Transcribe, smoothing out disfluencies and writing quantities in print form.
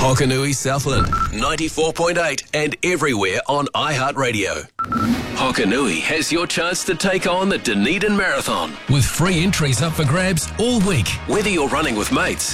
Hokanui Southland, 94.8 and everywhere on iHeartRadio. Hokanui has your chance to take on the Dunedin Marathon with free entries up for grabs all week. Whether you're running with mates,